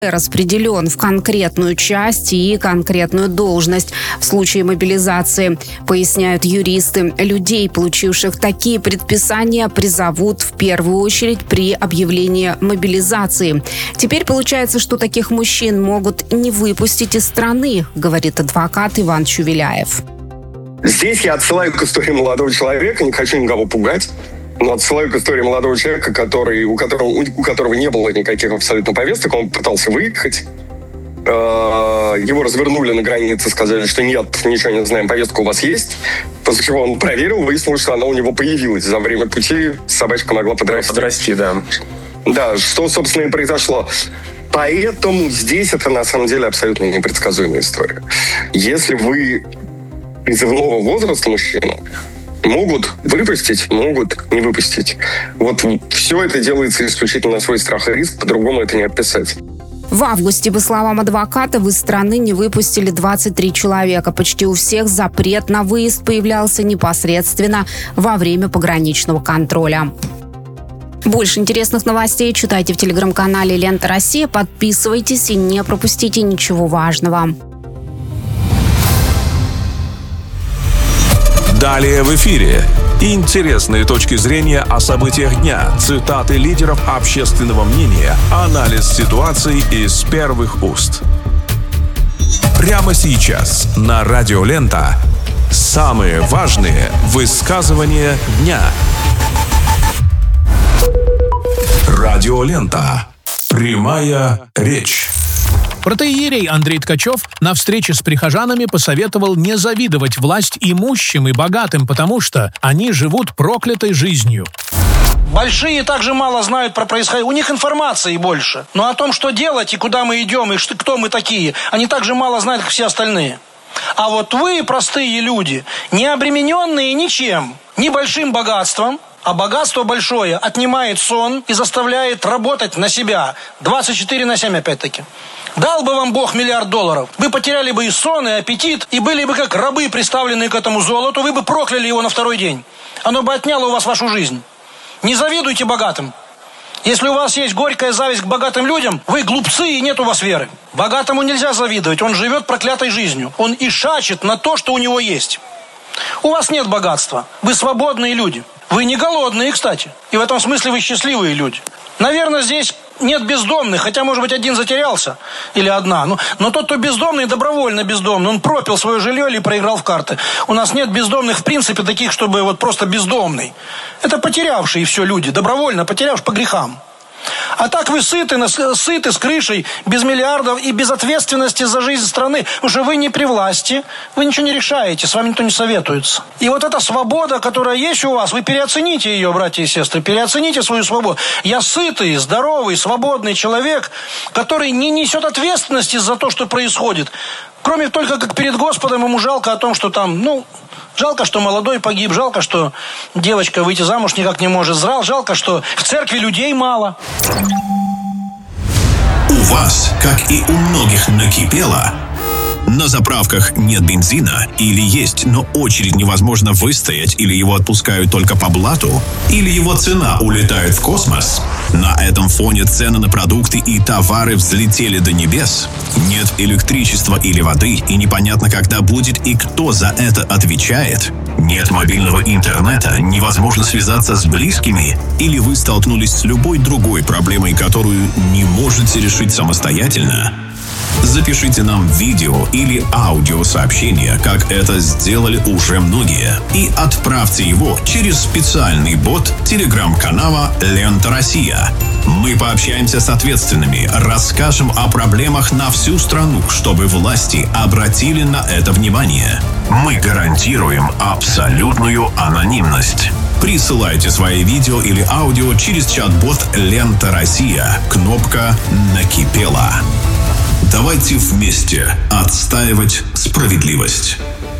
распределен в конкретную часть и конкретную должность в случае мобилизации. Поясняют юристы, людей, получивших такие предписания, призовут в первую очередь при объявлении мобилизации. Теперь получается, что таких мужчин могут не выпустить из страны, говорит адвокат Иван Чувеляев. Здесь я отсылаю к истории молодого человека, не хочу никого пугать. Но отсылаю к истории молодого человека, у которого не было никаких абсолютно повесток. Он пытался выехать. Его развернули на границе, сказали, что нет, ничего не знаем, повестка у вас есть. После чего он проверил, выяснилось, что она у него появилась. За время пути собачка могла подрасти. Да, что, собственно, и произошло. Поэтому здесь это, на самом деле, абсолютно непредсказуемая история. Если вы призывного возраста мужчина, могут выпустить, могут не выпустить. Вот все это делается исключительно на свой страх и риск, по-другому это не описать. В августе, по словам адвоката, из страны не выпустили 23 человека. Почти у всех запрет на выезд появлялся непосредственно во время пограничного контроля. Больше интересных новостей читайте в телеграм-канале «Лента Россия». Подписывайтесь и не пропустите ничего важного. Далее в эфире. Интересные точки зрения о событиях дня, цитаты лидеров общественного мнения, анализ ситуации из первых уст. Прямо сейчас на Радио Лента самые важные высказывания дня. Радио Лента. Прямая речь. Протоиерей Андрей Ткачев на встрече с прихожанами посоветовал не завидовать власть имущим и богатым, потому что они живут проклятой жизнью. Большие также мало знают про происходящее. У них информации больше. Но о том, что делать и куда мы идем, и кто мы такие, они также мало знают, как все остальные. А вот вы, простые люди, не обремененные ничем, ни большим богатством, а богатство большое отнимает сон и заставляет работать на себя 24/7 опять-таки. Дал бы вам Бог $1 миллиард, вы потеряли бы и сон, и аппетит, и были бы как рабы, приставленные к этому золоту, вы бы прокляли его на второй день. Оно бы отняло у вас вашу жизнь. Не завидуйте богатым. Если у вас есть горькая зависть к богатым людям, вы глупцы и нет у вас веры. Богатому нельзя завидовать, он живет проклятой жизнью. Он ишачит на то, что у него есть. У вас нет богатства, вы свободные люди. Вы не голодные, кстати. И в этом смысле вы счастливые люди. Наверное, здесь нет бездомных, хотя, может быть, один затерялся или одна. Но тот, кто бездомный, добровольно бездомный. Он пропил свое жилье или проиграл в карты. У нас нет бездомных, в принципе, таких, чтобы вот просто бездомный. Это потерявшие все люди, добровольно потерявшие по грехам. А так вы сыты с крышей, без миллиардов и без ответственности за жизнь страны. Потому что вы не при власти, вы ничего не решаете, с вами никто не советуется. И вот эта свобода, которая есть у вас, вы переоцените ее, братья и сестры, переоцените свою свободу. Я сытый, здоровый, свободный человек, который не несет ответственности за то, что происходит. Кроме только как перед Господом ему жалко о том, что там, жалко, что молодой погиб, жалко, что девочка выйти замуж никак не может, жалко, что в церкви людей мало. У вас, как и у многих, накипело. На заправках нет бензина, или есть, но очередь невозможно выстоять, или его отпускают только по блату, или его цена улетает в космос. На этом фоне цены на продукты и товары взлетели до небес. Нет электричества или воды, и непонятно, когда будет и кто за это отвечает. Нет мобильного интернета, невозможно связаться с близкими, или вы столкнулись с любой другой проблемой, которую не можете решить самостоятельно. Запишите нам видео или аудиосообщение, как это сделали уже многие, и отправьте его через специальный бот телеграм-канала «Лента Россия». Мы пообщаемся с ответственными, расскажем о проблемах на всю страну, чтобы власти обратили на это внимание. Мы гарантируем абсолютную анонимность. Присылайте свои видео или аудио через чат-бот «Лента Россия». Кнопка «Накипело». Давайте вместе отстаивать справедливость.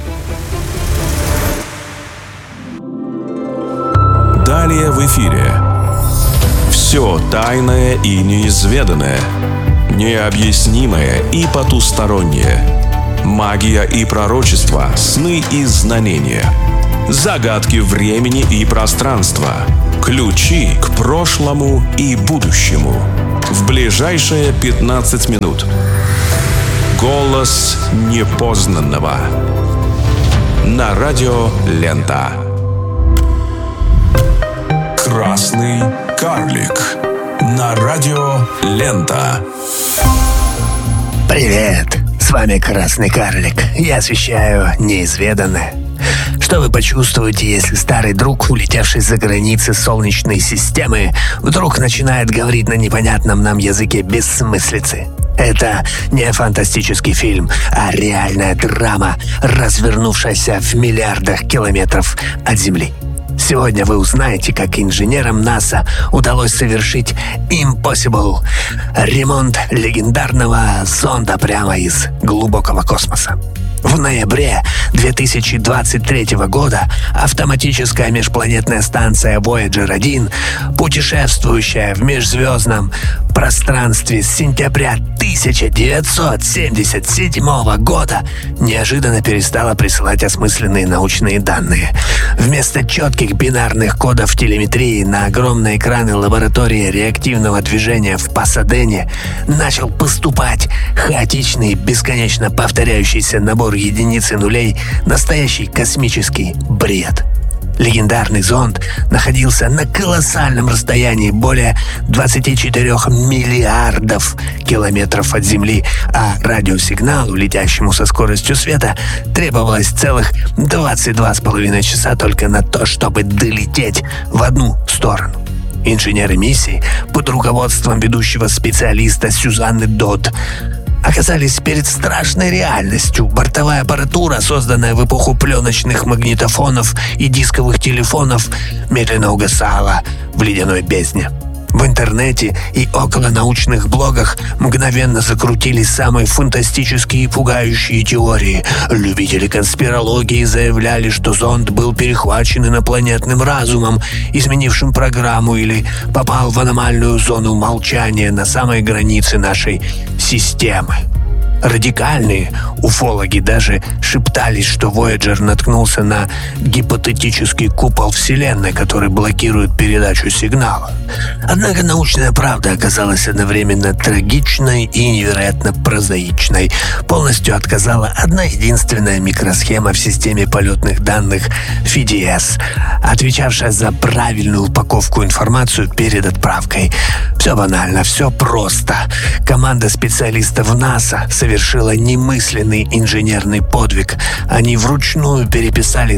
Далее в эфире. Все тайное и неизведанное, необъяснимое и потустороннее, магия и пророчество, сны и знамения, загадки времени и пространства, ключи к прошлому и будущему. в ближайшие 15 минут. Голос непознанного. На радио «Лента». Красный карлик. На радио «Лента». Привет, с вами Красный карлик. Я освещаю неизведанное. Что вы почувствуете, если старый друг, улетевший за границы Солнечной системы, вдруг начинает говорить на непонятном нам языке бессмыслицы? Это не фантастический фильм, а реальная драма, развернувшаяся в миллиардах километров от Земли. Сегодня вы узнаете, как инженерам НАСА удалось совершить impossible – ремонт легендарного зонда прямо из глубокого космоса. В ноябре 2023 года автоматическая межпланетная станция Voyager-1, путешествующая в межзвездном пространстве с сентября 1977 года, неожиданно перестала присылать осмысленные научные данные. Вместо четких бинарных кодов телеметрии на огромные экраны лаборатории реактивного движения в Пасадене начал поступать хаотичный, бесконечно повторяющийся набор единиц и нулей, настоящий космический бред. Легендарный зонд находился на колоссальном расстоянии более 24 миллиардов километров от Земли, а радиосигналу, летящему со скоростью света, требовалось целых 22,5 часа только на то, чтобы долететь в одну сторону. Инженеры миссии под руководством ведущего специалиста Сюзанны Додд оказались перед страшной реальностью. Бортовая аппаратура, созданная в эпоху пленочных магнитофонов и дисковых телефонов, медленно угасала в ледяной бездне. В интернете и околонаучных блогах мгновенно закрутились самые фантастические и пугающие теории. Любители конспирологии заявляли, что зонд был перехвачен инопланетным разумом, изменившим программу, или попал в аномальную зону молчания на самой границе нашей системы. Радикальные уфологи даже шептались, что Voyager наткнулся на гипотетический купол Вселенной, который блокирует передачу сигнала. Однако научная правда оказалась одновременно трагичной и невероятно прозаичной. Полностью отказала одна единственная микросхема в системе полетных данных FDS, отвечавшая за правильную упаковку информации перед отправкой. Все банально, все просто. Команда специалистов НАСА совершила немысленный инженерный подвиг. Они вручную переписали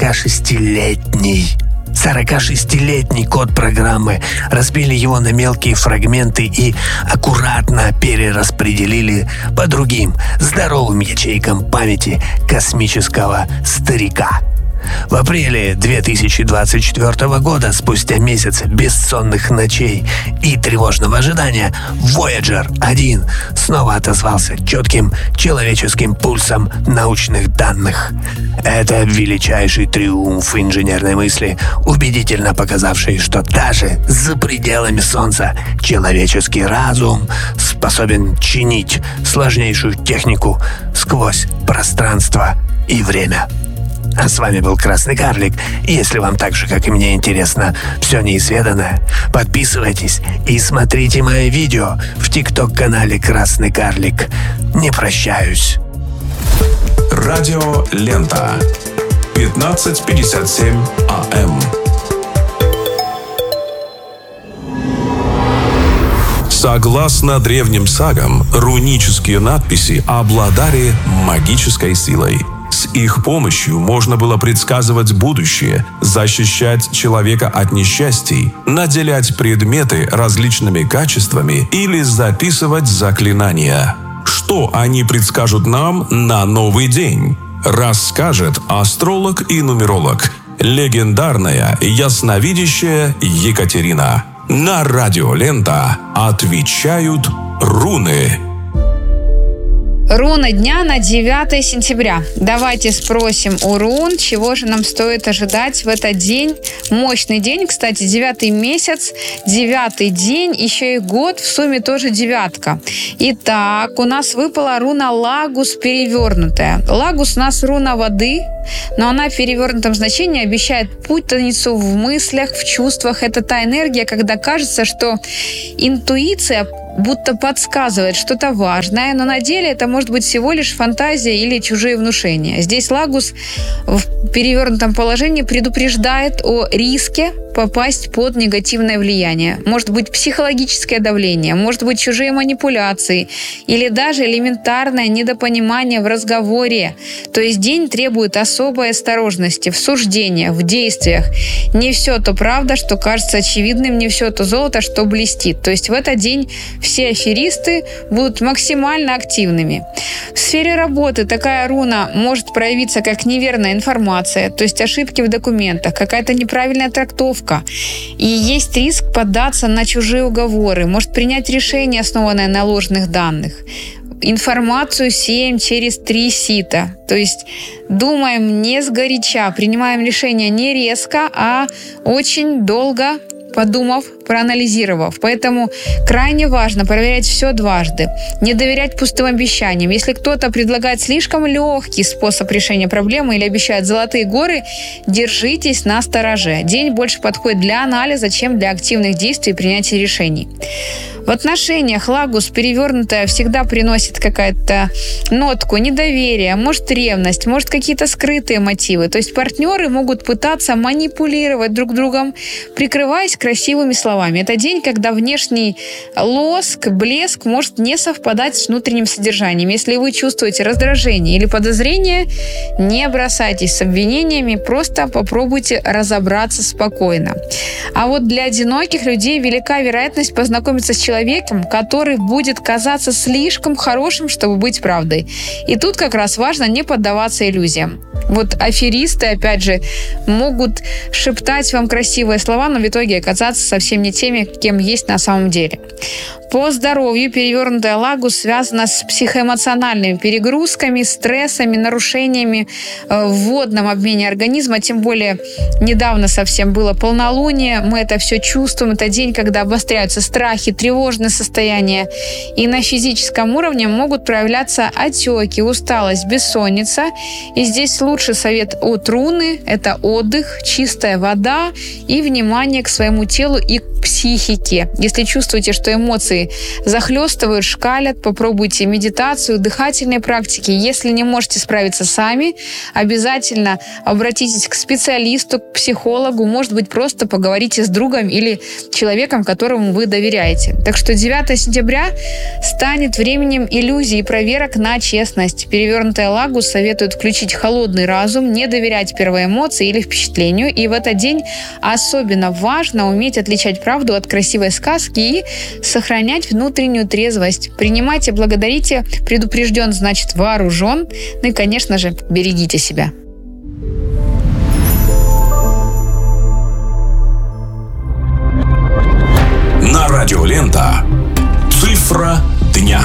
46-летний код программы, разбили его на мелкие фрагменты и аккуратно перераспределили по другим здоровым ячейкам памяти космического старика. В апреле 2024 года, спустя месяц бессонных ночей и тревожного ожидания, Voyager-1 снова отозвался четким человеческим пульсом научных данных. Это величайший триумф инженерной мысли, убедительно показавший, что даже за пределами Солнца человеческий разум способен чинить сложнейшую технику сквозь пространство и время. А с вами был Красный карлик. И если вам так же, как и мне, интересно все неизведанное, подписывайтесь и смотрите мои видео в ТикТок-канале Красный карлик. Не прощаюсь. Радио «Лента». 15:57 АМ. Согласно древним сагам, рунические надписи обладали магической силой. С их помощью можно было предсказывать будущее, защищать человека от несчастий, наделять предметы различными качествами или записывать заклинания. Что они предскажут нам на новый день? Расскажет астролог и нумеролог, легендарная ясновидящая Екатерина. На радио «Лента» отвечают руны. Руна дня на 9 сентября. Давайте спросим у рун, чего же нам стоит ожидать в этот день. Мощный день, кстати, 9 месяц, 9 день, еще и год, в сумме тоже 9. Итак, у нас выпала руна Лагус перевернутая. Лагус у нас руна воды, но она в перевернутом значении обещает путаницу в мыслях, в чувствах. Это та энергия, когда кажется, что интуиция будто подсказывает что-то важное, но на деле это может быть всего лишь фантазия или чужие внушения. Здесь Лагус в перевернутом положении предупреждает о риске попасть под негативное влияние. Может быть психологическое давление, может быть чужие манипуляции или даже элементарное недопонимание в разговоре. То есть день требует особой осторожности в суждениях, в действиях. Не все то правда, что кажется очевидным, не все то золото, что блестит. То есть в этот день все аферисты будут максимально активными. В сфере работы такая руна может проявиться как неверная информация, то есть ошибки в документах, какая-то неправильная трактовка. И есть риск поддаться на чужие уговоры, может принять решение, основанное на ложных данных. Информацию сеем через 3 сита. То есть думаем не сгоряча, принимаем решение не резко, а очень долго подумав, проанализировав. Поэтому крайне важно проверять все дважды. Не доверять пустым обещаниям. Если кто-то предлагает слишком легкий способ решения проблемы или обещает золотые горы, держитесь настороже. День больше подходит для анализа, чем для активных действий и принятия решений. В отношениях Лагус перевернутая всегда приносит какую-то нотку недоверия, может ревность, может какие-то скрытые мотивы. То есть партнеры могут пытаться манипулировать друг другом, прикрываясь красивыми словами. Это день, когда внешний лоск, блеск может не совпадать с внутренним содержанием. Если вы чувствуете раздражение или подозрение, не бросайтесь с обвинениями, просто попробуйте разобраться спокойно. А вот для одиноких людей велика вероятность познакомиться с человеком, который будет казаться слишком хорошим, чтобы быть правдой. И тут как раз важно не поддаваться иллюзиям. Вот аферисты, опять же, могут шептать вам красивые слова, но в итоге оказаться совсем не теми, кем есть на самом деле. По здоровью перевернутая Лагус связана с психоэмоциональными перегрузками, стрессами, нарушениями в водном обмене организма. Тем более недавно совсем было полнолуние. Мы это все чувствуем. Это день, когда обостряются страхи, тревожные состояния. И на физическом уровне могут проявляться отеки, усталость, бессонница. И здесь лучший совет от руны – это отдых, чистая вода и внимание к своему телу и к психике. Если чувствуете, что эмоции захлестывают, шкалят, попробуйте медитацию, дыхательные практики. Если не можете справиться сами, обязательно обратитесь к специалисту, к психологу. Может быть, просто поговорите с другом или человеком, которому вы доверяете. Так что 9 сентября станет временем иллюзий и проверок на честность. Перевернутая Лагус советует включить холодный разум, не доверять первой эмоции или впечатлению. И в этот день особенно важно уметь отличать правду от красивой сказки и сохранять внутреннюю трезвость. Принимайте, благодарите. Предупрежден, значит вооружен. Ну и, конечно же, берегите себя. На радио Лента. Цифра дня.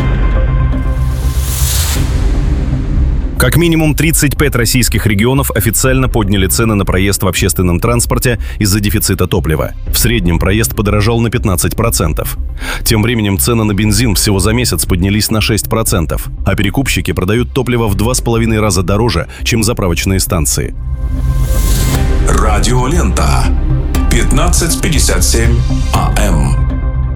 Как минимум 35 российских регионов официально подняли цены на проезд в общественном транспорте из-за дефицита топлива. В среднем проезд подорожал на 15%. Тем временем цены на бензин всего за месяц поднялись на 6%, а перекупщики продают топливо в 2,5 раза дороже, чем заправочные станции. Радио Лента. 15:57 АМ.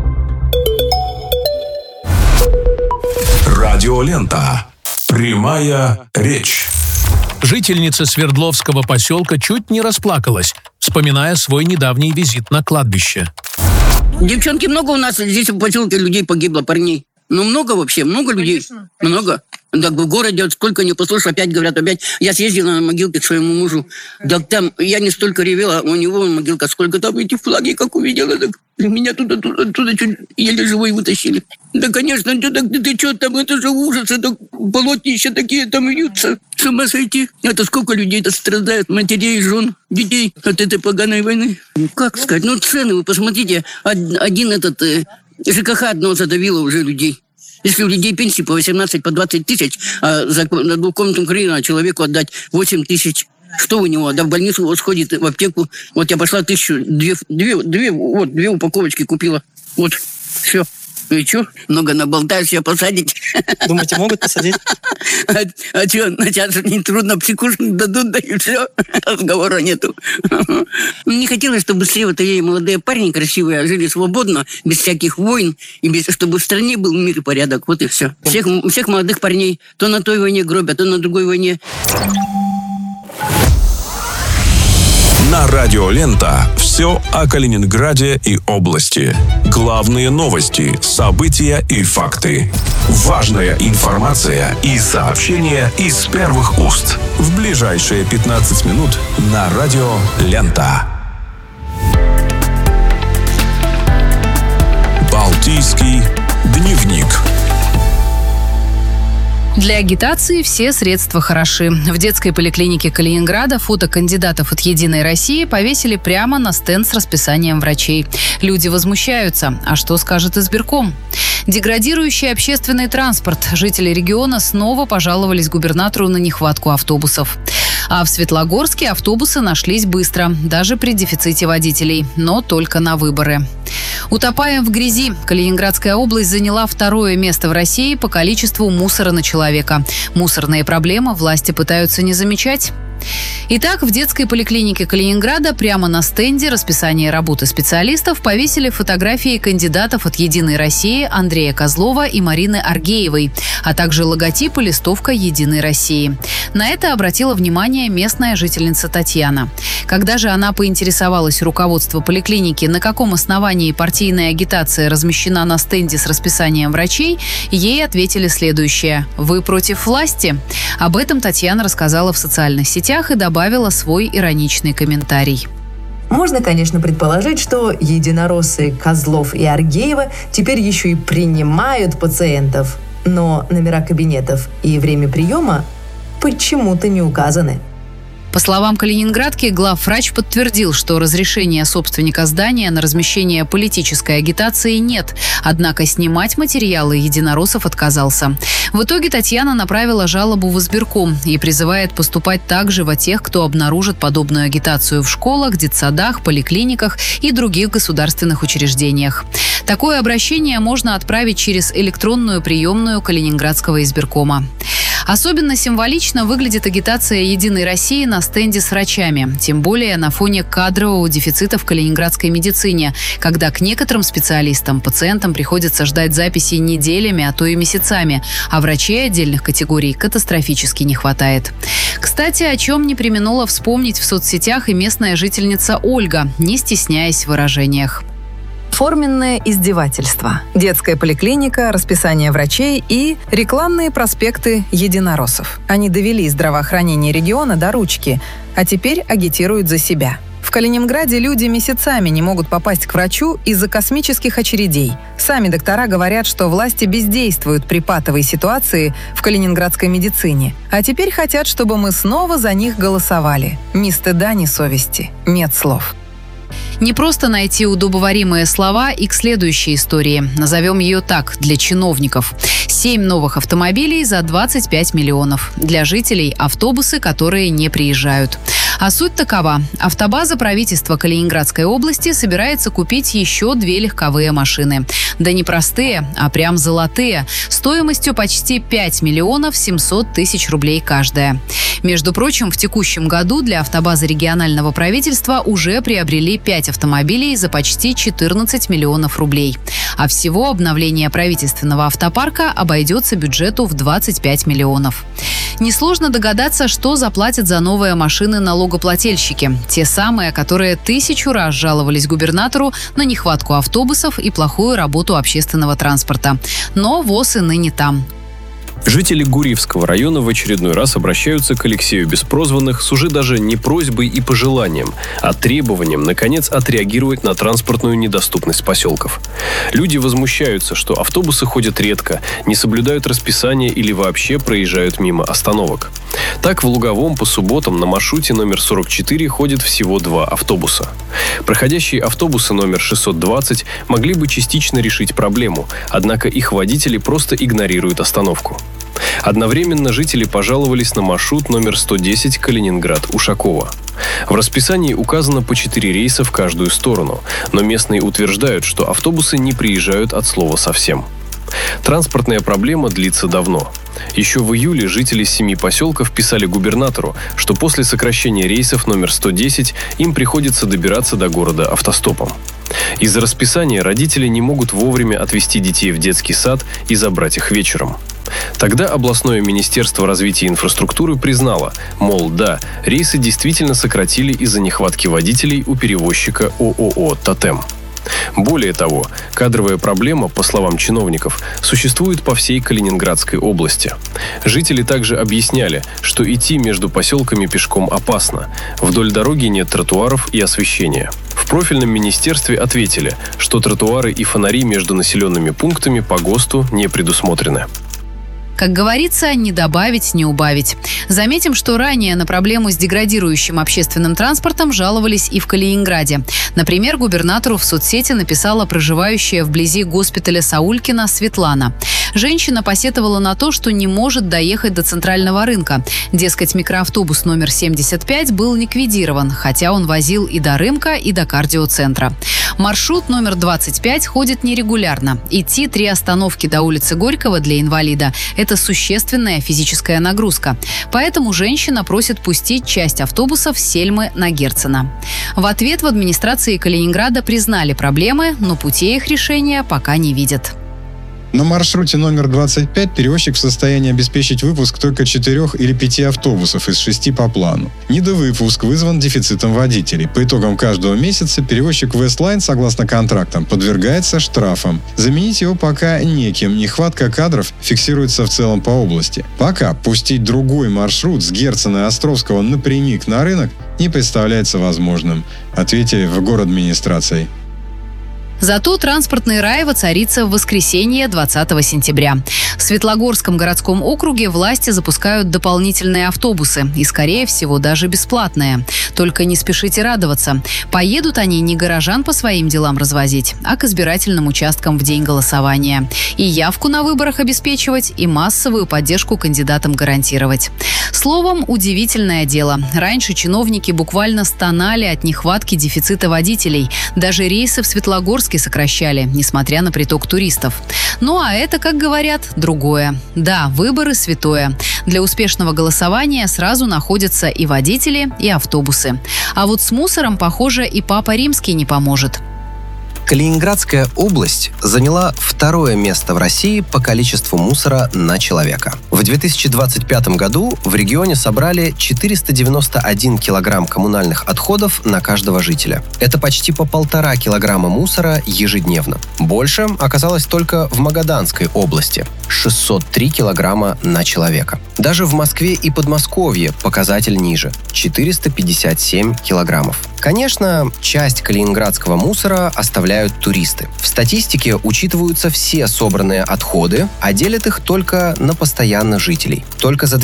Радио Лента. Прямая речь. Жительница Свердловского поселка чуть не расплакалась, вспоминая свой недавний визит на кладбище. Девчонки, много у нас здесь в поселке людей погибло, парней. Ну, много вообще, много людей. Конечно. Много. Так в городе, сколько не послушаешь, опять говорят, опять. Я съездила на могилке к своему мужу. Так там, я не столько ревела, у него могилка, сколько там эти флаги, как увидела, так меня туда чуть еле живой вытащили. Да, конечно, ты что там, это же ужас, это полотнища такие там вьются. С ума сойти. Это сколько людей-то страдает, матерей, жен, детей от этой поганой войны. Как сказать, цены, вы посмотрите, один ЖКХ одно задавило уже людей. Если у людей пенсии по 18, по 20 тысяч, а на двухкомнатную квартиру человеку отдать 8 тысяч, что у него? Да в больницу вот сходит, в аптеку. Вот я пошла 2 упаковочки купила. Вот, все. И что? Много наболтаешь, я посадить. Думаете, могут посадить? А что, сейчас не трудно, психушку дадут, да и все. Разговора нету. Не хотелось, чтобы быстрее вот эти молодые парни красивые жили свободно, без всяких войн, и чтобы в стране был мир и порядок. Вот и все. Всех молодых парней то на той войне гробят, то на другой войне. На радио «Лента» все о Калининграде и области. Главные новости, события и факты. Важная информация и сообщения из первых уст. В ближайшие 15 минут на радио «Лента». Балтийский дневник. Для агитации все средства хороши. В детской поликлинике Калининграда фото кандидатов от «Единой России» повесили прямо на стенд с расписанием врачей. Люди возмущаются. А что скажет избирком? Деградирующий общественный транспорт. Жители региона снова пожаловались губернатору на нехватку автобусов. А в Светлогорске автобусы нашлись быстро, даже при дефиците водителей, но только на выборы. Утопаем в грязи. Калининградская область заняла 2-е место в России по количеству мусора на человека. Мусорные проблемы власти пытаются не замечать. Итак, в детской поликлинике Калининграда прямо на стенде расписания работы специалистов повесили фотографии кандидатов от «Единой России» Андрея Козлова и Марины Аргеевой, а также логотип и листовка «Единой России». На это обратила внимание местная жительница Татьяна. Когда же она поинтересовалась у руководства поликлиники, на каком основании партийная агитация размещена на стенде с расписанием врачей, ей ответили следующее: «Вы против власти?» Об этом Татьяна рассказала в социальных сетях и добавила свой ироничный комментарий. Можно, конечно, предположить, что единороссы Козлов и Аргеева теперь еще и принимают пациентов, но номера кабинетов и время приема почему-то не указаны. По словам калининградки, главврач подтвердил, что разрешения собственника здания на размещение политической агитации нет, однако снимать материалы единороссов отказался. В итоге Татьяна направила жалобу в избирком и призывает поступать так же во тех, кто обнаружит подобную агитацию в школах, детсадах, поликлиниках и других государственных учреждениях. Такое обращение можно отправить через электронную приемную Калининградского избиркома. Особенно символично выглядит агитация «Единой России» на стенде с врачами. Тем более на фоне кадрового дефицита в калининградской медицине, когда к некоторым специалистам пациентам приходится ждать записи неделями, а то и месяцами, а врачей отдельных категорий катастрофически не хватает. Кстати, о чем не преминула вспомнить в соцсетях и местная жительница Ольга, не стесняясь в выражениях. Форменное издевательство. Детская поликлиника, расписание врачей и рекламные проспекты единороссов. Они довели здравоохранение региона до ручки, а теперь агитируют за себя. В Калининграде люди месяцами не могут попасть к врачу из-за космических очередей. Сами доктора говорят, что власти бездействуют при патовой ситуации в калининградской медицине. А теперь хотят, чтобы мы снова за них голосовали. Ни стыда, ни совести. Нет слов. Не просто найти удобоваримые слова и к следующей истории. Назовем ее так, для чиновников. 7 новых автомобилей за 25 миллионов. Для жителей автобусы, которые не приезжают. А суть такова. Автобаза правительства Калининградской области собирается купить еще 2 легковые машины. Да не простые, а прям золотые. Стоимостью почти 5 миллионов 700 тысяч рублей каждая. Между прочим, в текущем году для автобазы регионального правительства уже приобрели 5 автомобилей за почти 14 миллионов рублей. А всего обновление правительственного автопарка обойдется бюджету в 25 миллионов. Несложно догадаться, что заплатят за новые машины налогоплательщики. Те самые, которые 1000 раз жаловались губернатору на нехватку автобусов и плохую работу общественного транспорта. Но ВОЗ и ныне там. Жители Гурьевского района в очередной раз обращаются к Алексею Беспрозванных с уже даже не просьбой и пожеланием, а требованием, наконец, отреагировать на транспортную недоступность поселков. Люди возмущаются, что автобусы ходят редко, не соблюдают расписание или вообще проезжают мимо остановок. Так, в Луговом по субботам на маршруте номер 44 ходит всего 2 автобуса. Проходящие автобусы номер 620 могли бы частично решить проблему, однако их водители просто игнорируют остановку. Одновременно жители пожаловались на маршрут номер 110 Калининград-Ушаково. В расписании указано по 4 рейса в каждую сторону, но местные утверждают, что автобусы не приезжают от слова совсем. Транспортная проблема длится давно. Еще в июле жители 7 поселков писали губернатору, что после сокращения рейсов номер 110 им приходится добираться до города автостопом. Из-за расписания родители не могут вовремя отвезти детей в детский сад и забрать их вечером. Тогда областное министерство развития инфраструктуры признало, мол, да, рейсы действительно сократили из-за нехватки водителей у перевозчика ООО «Тотем». Более того, кадровая проблема, по словам чиновников, существует по всей Калининградской области. Жители также объясняли, что идти между поселками пешком опасно. Вдоль дороги нет тротуаров и освещения. В профильном министерстве ответили, что тротуары и фонари между населенными пунктами по ГОСТу не предусмотрены. Как говорится, не добавить, не убавить. Заметим, что ранее на проблему с деградирующим общественным транспортом жаловались и в Калининграде. Например, губернатору в соцсети написала проживающая вблизи госпиталя Саулькина Светлана. Женщина посетовала на то, что не может доехать до центрального рынка. Дескать, микроавтобус номер 75 был ликвидирован, хотя он возил и до рынка, и до кардиоцентра. Маршрут номер 25 ходит нерегулярно. Идти 3 остановки до улицы Горького для инвалида – это существенная физическая нагрузка. Поэтому женщина просит пустить часть автобусов с Сельмы на Герцена. В ответ в администрации Калининграда признали проблемы, но путей их решения пока не видят. На маршруте номер 25 перевозчик в состоянии обеспечить выпуск только 4 или 5 автобусов из 6 по плану. Недовыпуск вызван дефицитом водителей. По итогам каждого месяца перевозчик Westline, согласно контрактам, подвергается штрафам. Заменить его пока неким. Нехватка кадров фиксируется в целом по области. Пока пустить другой маршрут с Герцена и Островского напрямик на рынок не представляется возможным, ответили в городадминистрации. Зато транспортный рай воцарится в воскресенье 20 сентября. В Светлогорском городском округе власти запускают дополнительные автобусы и, скорее всего, даже бесплатные. Только не спешите радоваться. Поедут они не горожан по своим делам развозить, а к избирательным участкам в день голосования. И явку на выборах обеспечивать, и массовую поддержку кандидатам гарантировать. Словом, удивительное дело. Раньше чиновники буквально стонали от нехватки дефицита водителей. Даже рейсы в Светлогорск сокращали, несмотря на приток туристов. Ну а это, как говорят, другое. Да, выборы святое. Для успешного голосования сразу находятся и водители, и автобусы. А вот с мусором, похоже, и Папа Римский не поможет. Калининградская область заняла 2-е место в России по количеству мусора на человека. В 2025 году в регионе собрали 491 килограмм коммунальных отходов на каждого жителя. Это почти по 1,5 килограмма мусора ежедневно. Больше оказалось только в Магаданской области – 603 килограмма на человека. Даже в Москве и Подмосковье показатель ниже – 457 килограммов. Конечно, часть калининградского мусора оставляют туристы. В статистике учитываются все собранные отходы, а делят их только на постоянных жителей. Только за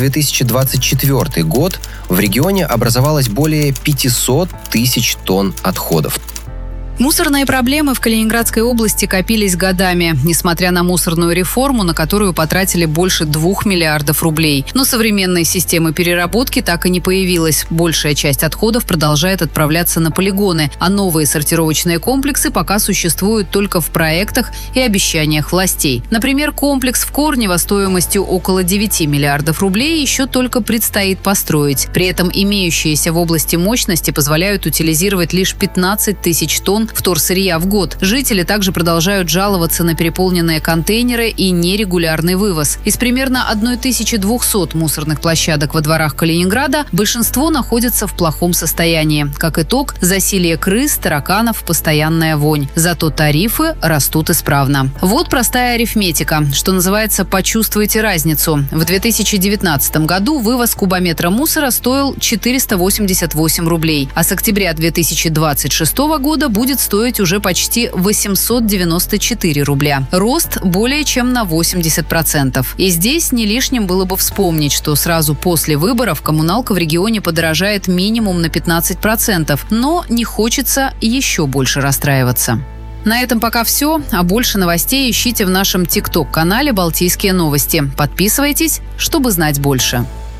2024 год в регионе образовалось более 500 тысяч тонн отходов. Мусорные проблемы в Калининградской области копились годами, несмотря на мусорную реформу, на которую потратили больше 2 миллиардов рублей. Но современной системы переработки так и не появилась. Большая часть отходов продолжает отправляться на полигоны, а новые сортировочные комплексы пока существуют только в проектах и обещаниях властей. Например, комплекс в Корнево стоимостью около 9 миллиардов рублей еще только предстоит построить. При этом имеющиеся в области мощности позволяют утилизировать лишь 15 тысяч тонн вторсырья в год. Жители также продолжают жаловаться на переполненные контейнеры и нерегулярный вывоз. Из примерно 1200 мусорных площадок во дворах Калининграда большинство находятся в плохом состоянии. Как итог, засилье крыс, тараканов, постоянная вонь. Зато тарифы растут исправно. Вот простая арифметика, что называется «почувствуйте разницу». В 2019 году вывоз кубометра мусора стоил 488 рублей, а с октября 2026 года будет будет стоить уже почти 894 рубля. Рост более чем на 80%. И здесь не лишним было бы вспомнить, что сразу после выборов коммуналка в регионе подорожает минимум на 15%, но не хочется еще больше расстраиваться. На этом пока все, а больше новостей ищите в нашем ТикТок-канале «Балтийские новости». Подписывайтесь, чтобы знать больше.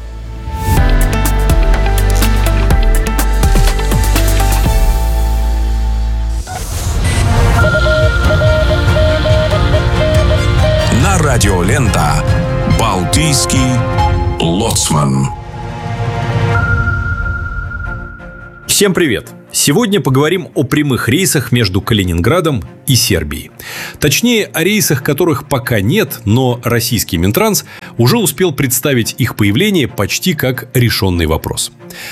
На радио «Лента» «Балтийский лоцман». Всем привет! Сегодня поговорим о прямых рейсах между Калининградом и Сербией. Точнее, о рейсах, которых пока нет, но российский Минтранс уже успел представить их появление почти как решенный вопрос.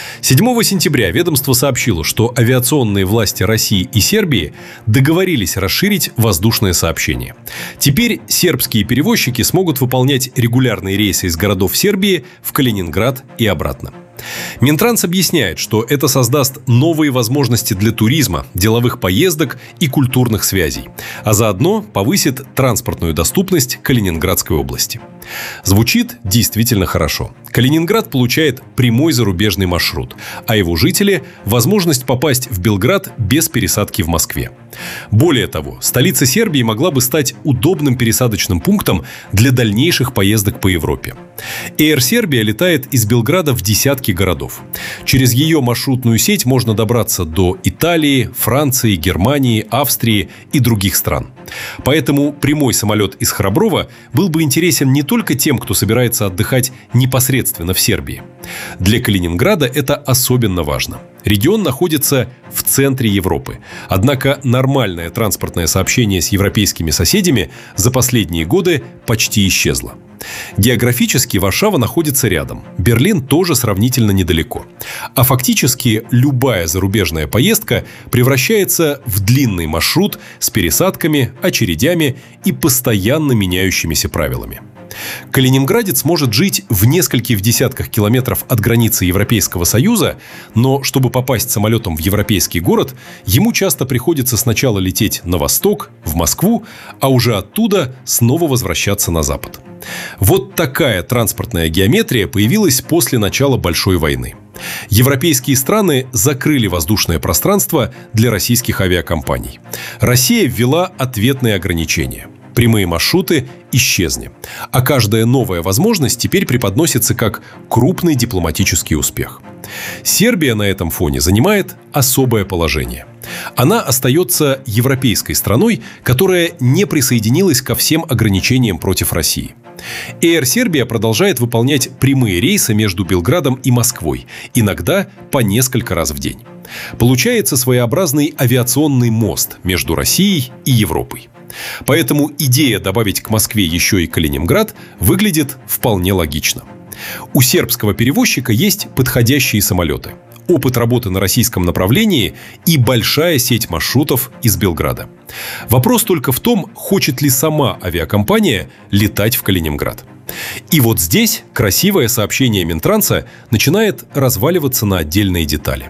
7 сентября ведомство сообщило, что авиационные власти России и Сербии договорились расширить воздушное сообщение. Теперь сербские перевозчики смогут выполнять регулярные рейсы из городов Сербии в Калининград и обратно. Минтранс объясняет, что это создаст новые возможности для туризма, деловых поездок и культурных связей, а заодно повысит транспортную доступность Калининградской области. Звучит действительно хорошо. Калининград получает прямой зарубежный маршрут, а его жители – возможность попасть в Белград без пересадки в Москве. Более того, столица Сербии могла бы стать удобным пересадочным пунктом для дальнейших поездок по Европе. Air Serbia летает из Белграда в десятки городов. Через ее маршрутную сеть можно добраться до Италии, Франции, Германии, Австрии и других стран. Поэтому прямой самолет из Храброва был бы интересен не только тем, кто собирается отдыхать непосредственно в Сербии. Для Калининграда это особенно важно. Регион находится в центре Европы. Однако нормальное транспортное сообщение с европейскими соседями за последние годы почти исчезло. Географически Варшава находится рядом. Берлин тоже сравнительно недалеко. А фактически любая зарубежная поездка превращается в длинный маршрут с пересадками, очередями и постоянно меняющимися правилами. Калининградец может жить в нескольких десятках километров от границы Европейского Союза, но чтобы попасть самолетом в европейский город, ему часто приходится сначала лететь на восток, в Москву, а уже оттуда снова возвращаться на запад. Вот такая транспортная геометрия появилась после начала Большой войны. Европейские страны закрыли воздушное пространство для российских авиакомпаний. Россия ввела ответные ограничения. Прямые маршруты исчезли. А каждая новая возможность теперь преподносится как крупный дипломатический успех. Сербия на этом фоне занимает особое положение. Она остается европейской страной, которая не присоединилась ко всем ограничениям против России. Air Serbia продолжает выполнять прямые рейсы между Белградом и Москвой, иногда по несколько раз в день. Получается своеобразный авиационный мост между Россией и Европой. Поэтому идея добавить к Москве еще и Калининград выглядит вполне логично. У сербского перевозчика есть подходящие самолеты, опыт работы на российском направлении и большая сеть маршрутов из Белграда. Вопрос только в том, хочет ли сама авиакомпания летать в Калининград. И вот здесь красивое сообщение Минтранса начинает разваливаться на отдельные детали.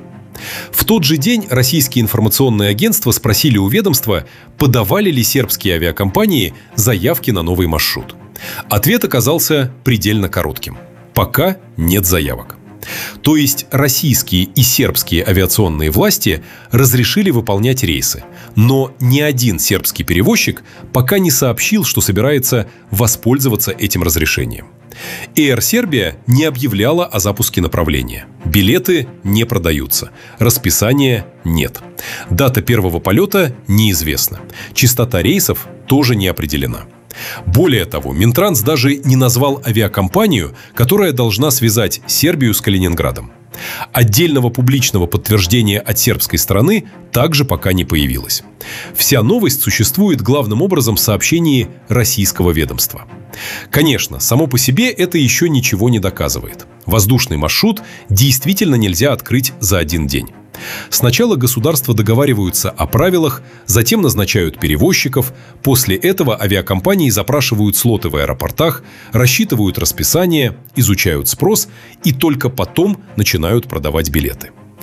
В тот же день российские информационные агентства спросили у ведомства, подавали ли сербские авиакомпании заявки на новый маршрут. Ответ оказался предельно коротким. Пока нет заявок. То есть российские и сербские авиационные власти разрешили выполнять рейсы, но ни один сербский перевозчик пока не сообщил, что собирается воспользоваться этим разрешением. Air Serbia не объявляла о запуске направления. Билеты не продаются. Расписания нет. Дата первого полета неизвестна. Частота рейсов тоже не определена. Более того, Минтранс даже не назвал авиакомпанию, которая должна связать Сербию с Калининградом. Отдельного публичного подтверждения от сербской стороны также пока не появилось. Вся новость существует главным образом в сообщении российского ведомства. Конечно, само по себе это еще ничего не доказывает. Воздушный маршрут действительно нельзя открыть за один день. Сначала государства договариваются о правилах, затем назначают перевозчиков, после этого авиакомпании запрашивают слоты в аэропортах, рассчитывают расписание, изучают спрос и только потом начинают продавать билеты.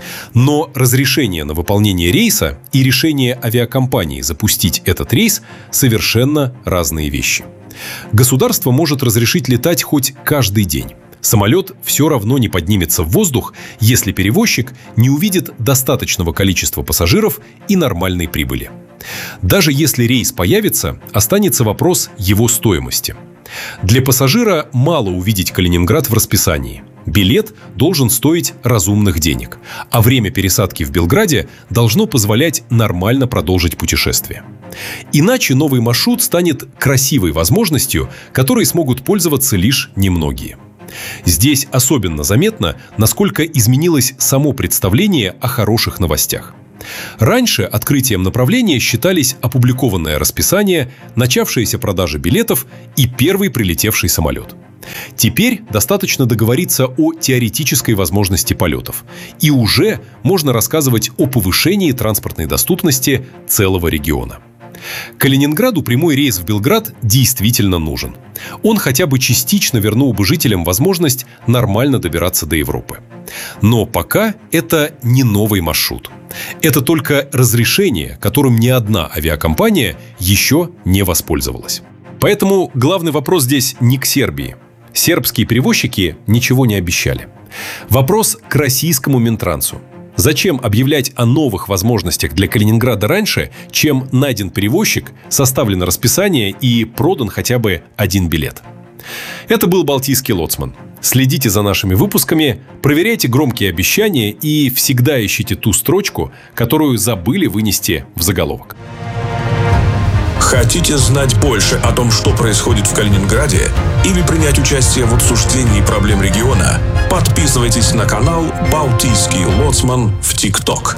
Но разрешение на выполнение рейса и решение авиакомпании запустить этот рейс – совершенно разные вещи. Государство может разрешить летать хоть каждый день. Самолет все равно не поднимется в воздух, если перевозчик не увидит достаточного количества пассажиров и нормальной прибыли. Даже если рейс появится, останется вопрос его стоимости. Для пассажира мало увидеть Калининград в расписании. Билет должен стоить разумных денег, а время пересадки в Белграде должно позволять нормально продолжить путешествие. Иначе новый маршрут станет красивой возможностью, которой смогут пользоваться лишь немногие. Здесь особенно заметно, насколько изменилось само представление о хороших новостях. Раньше открытием направления считались опубликованное расписание, начавшиеся продажи билетов и первый прилетевший самолет. Теперь достаточно договориться о теоретической возможности полетов, и уже можно рассказывать о повышении транспортной доступности целого региона. Калининграду прямой рейс в Белград действительно нужен. Он хотя бы частично вернул бы жителям возможность нормально добираться до Европы. Но пока это не новый маршрут. Это только разрешение, которым ни одна авиакомпания еще не воспользовалась. Поэтому главный вопрос здесь не к Сербии. Сербские перевозчики ничего не обещали. Вопрос к российскому Минтрансу. Зачем объявлять о новых возможностях для Калининграда раньше, чем найден перевозчик, составлено расписание и продан хотя бы один билет? Это был Балтийский лоцман. Следите за нашими выпусками, проверяйте громкие обещания и всегда ищите ту строчку, которую забыли вынести в заголовок. Хотите знать больше о том, что происходит в Калининграде, или принять участие в обсуждении проблем региона? Подписывайтесь на канал «Балтийский лоцман» в ТикТок.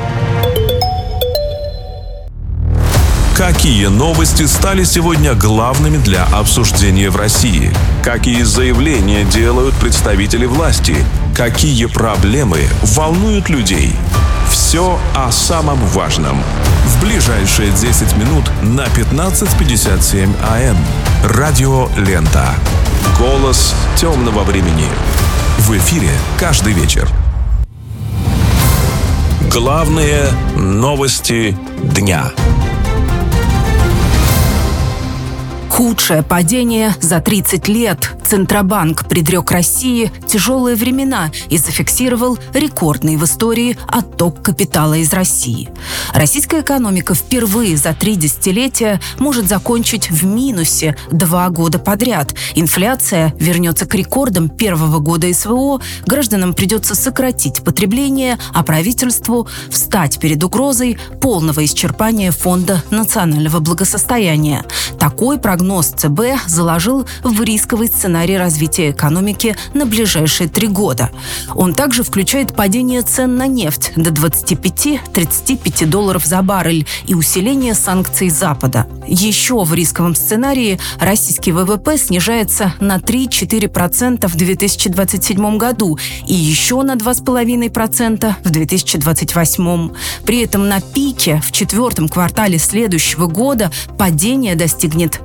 Какие новости стали сегодня главными для обсуждения в России? Какие заявления делают представители власти? Какие проблемы волнуют людей? Все о самом важном. В ближайшие 10 минут на 15:57 АМ. Радио «Лента». Голос темного времени. В эфире каждый вечер. Главные новости дня. Худшее падение за 30 лет. Центробанк предрек России тяжелые времена и зафиксировал рекордный в истории отток капитала из России. Российская экономика впервые за 3 десятилетия может закончить в минусе 2 года подряд. Инфляция вернется к рекордам первого года СВО, гражданам придется сократить потребление, а правительству встать перед угрозой полного исчерпания Фонда национального благосостояния. Такой прогноз ЦБ заложил в рисковый сценарий развития экономики на ближайшие 3 года. Он также включает падение цен на нефть до $25-35 за баррель и усиление санкций Запада. Еще в рисковом сценарии российский ВВП снижается на 3-4% в 2027 году и еще на 2,5% в 2028. При этом на пике в 4-м квартале следующего года падение достигнет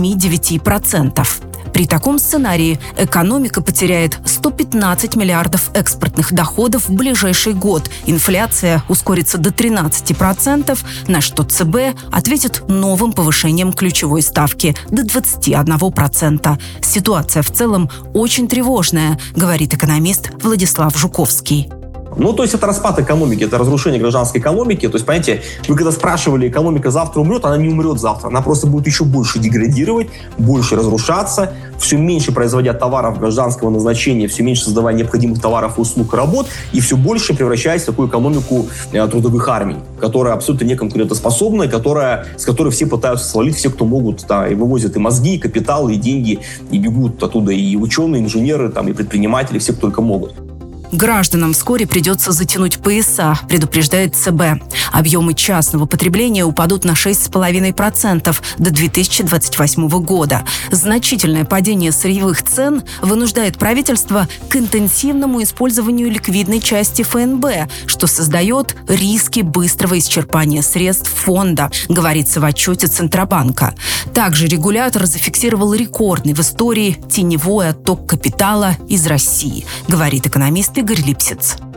8-9%. При таком сценарии экономика потеряет 115 миллиардов экспортных доходов в ближайший год. Инфляция ускорится до 13%, на что ЦБ ответит новым повышением ключевой ставки до 21%. Ситуация в целом очень тревожная, говорит экономист Владислав Жуковский. Ну, то есть это распад экономики, это разрушение гражданской экономики. То есть, понимаете, вы когда спрашивали, экономика завтра умрет, она не умрет завтра. Она просто будет еще больше деградировать, больше разрушаться, все меньше производя товаров гражданского назначения, все меньше создавая необходимых товаров, услуг и работ, и все больше превращаясь в такую экономику трудовых армий, которая абсолютно неконкурентоспособная, с которой все пытаются свалить, все, кто могут, да, и вывозят и мозги, и капитал, и деньги, и бегут оттуда и ученые, и инженеры, там, и предприниматели, все, кто только могут. Гражданам вскоре придется затянуть пояса, предупреждает ЦБ. Объемы частного потребления упадут на 6,5% до 2028 года. Значительное падение сырьевых цен вынуждает правительство к интенсивному использованию ликвидной части ФНБ, что создает риски быстрого исчерпания средств фонда, говорится в отчете Центробанка. Также регулятор зафиксировал рекордный в истории теневой отток капитала из России, говорит экономист Игорь Липсиц.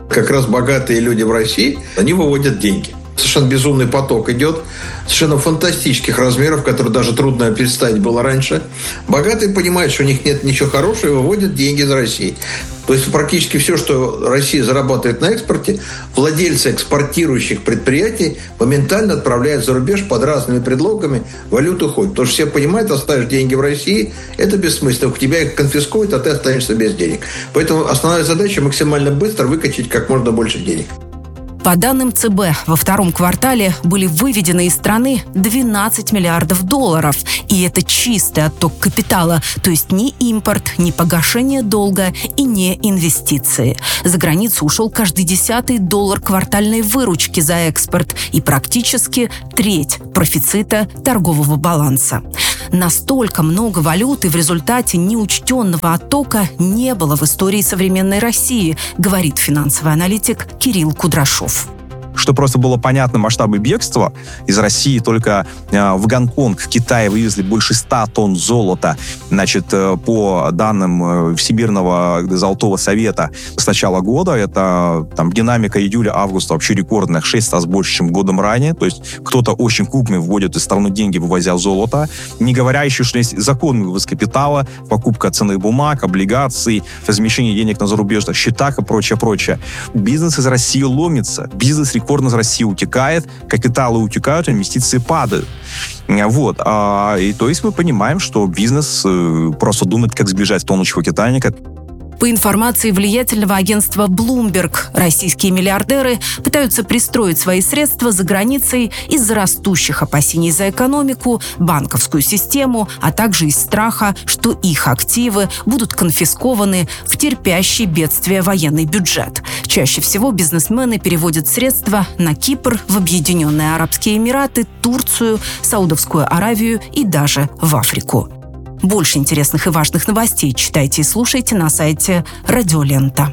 Как раз богатые люди в России, они выводят деньги. Совершенно безумный поток идет, совершенно фантастических размеров, которые даже трудно представить было раньше. Богатые понимают, что у них нет ничего хорошего, и выводят деньги из России. То есть практически все, что Россия зарабатывает на экспорте, владельцы экспортирующих предприятий моментально отправляют за рубеж под разными предлогами, валюта уходит. Потому что все понимают, оставишь деньги в России, это бессмысленно. У тебя их конфискуют, а ты останешься без денег. Поэтому основная задача максимально быстро выкачать как можно больше денег. По данным ЦБ, во втором квартале были выведены из страны 12 миллиардов долларов. И это чистый отток капитала, то есть ни импорт, ни погашение долга и не инвестиции. За границу ушел каждый 10-й доллар квартальной выручки за экспорт и практически треть профицита торгового баланса. Настолько много валюты в результате неучтенного оттока не было в истории современной России, говорит финансовый аналитик Кирилл Кудрашов. Что просто было понятно, масштабы бегства из России. Только в Гонконг, в Китае вывезли больше 100 тонн золота. Значит, по данным Всемирного золотого совета с начала года, это там динамика июля-августа вообще рекордная, 6 раз больше, чем годом ранее. То есть кто-то очень крупный вводит из страны деньги, вывозя золото. Не говоря еще, что есть законный вывоз капитала, покупка ценных бумаг, облигаций, размещение денег на зарубежных счетах и прочее. Бизнес из России ломится. Бизнес рекордно из России утекает, капиталы утекают, инвестиции падают. Вот. И то есть мы понимаем, что бизнес просто думает, как сбежать с тонущего «Титаника». По информации влиятельного агентства Bloomberg, российские миллиардеры пытаются пристроить свои средства за границей из-за растущих опасений за экономику, банковскую систему, а также из страха, что их активы будут конфискованы в терпящий бедствие военный бюджет. Чаще всего бизнесмены переводят средства на Кипр, в Объединенные Арабские Эмираты, Турцию, Саудовскую Аравию и даже в Африку. Больше интересных и важных новостей читайте и слушайте на сайте Радиолента.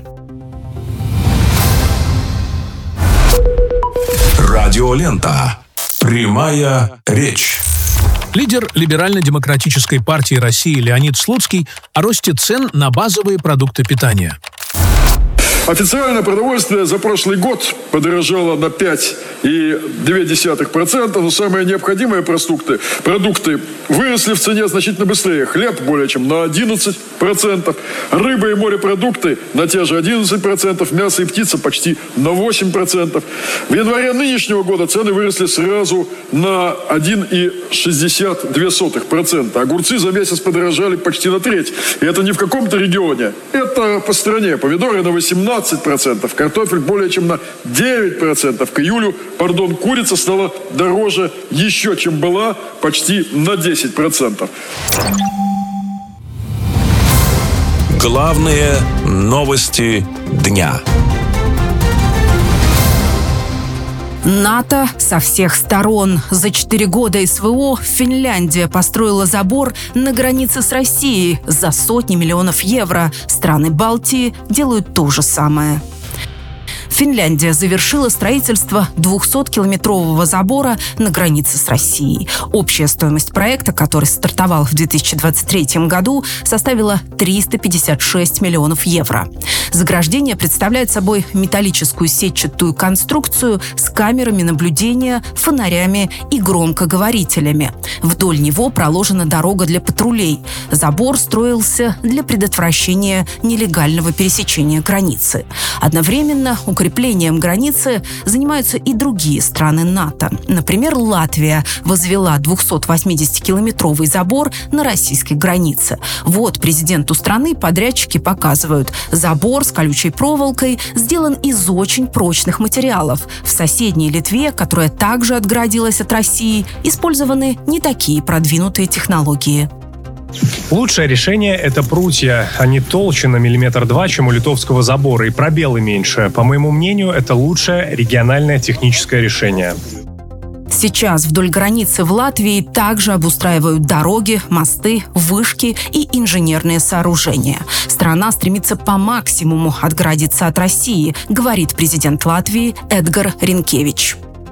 Радиолента. Прямая речь. Лидер Либерально-демократической партии России Леонид Слуцкий о росте цен на базовые продукты питания. Официально продовольствие за прошлый год подорожало на 5,2%, но самые необходимые продукты выросли в цене значительно быстрее. Хлеб более чем на 11%, рыба и морепродукты на те же 11%, мясо и птица почти на 8%. В январе нынешнего года цены выросли сразу на 1,62%. Огурцы за месяц подорожали почти на треть. И это не в каком-то регионе, это по стране. Помидоры на 18%, картофель более чем на 9%. К июлю, курица стала дороже еще, чем была, почти на 10%. Главные новости дня. НАТО со всех сторон. За 4 года СВО Финляндия построила забор на границе с Россией за сотни миллионов евро. Страны Балтии делают то же самое. Финляндия завершила строительство 200-километрового забора на границе с Россией. Общая стоимость проекта, который стартовал в 2023 году, составила 356 миллионов евро. Заграждение представляет собой металлическую сетчатую конструкцию с камерами наблюдения, фонарями и громкоговорителями. Вдоль него проложена дорога для патрулей. Забор строился для предотвращения нелегального пересечения границы. Одновременно укреплением границы занимаются и другие страны НАТО. Например, Латвия возвела 280-километровый забор на российской границе. Вот президенту страны подрядчики показывают. Забор с колючей проволокой сделан из очень прочных материалов. В соседней Литве, которая также отгородилась от России, использованы не такие продвинутые технологии. Лучшее решение – это прутья. Они толще на 1,2 мм, чем у литовского забора, и пробелы меньше. По моему мнению, это лучшее региональное техническое решение. Сейчас вдоль границы в Латвии также обустраивают дороги, мосты, вышки и инженерные сооружения. Страна стремится по максимуму отгородиться от России, говорит президент Латвии Эдгар Ринкевич.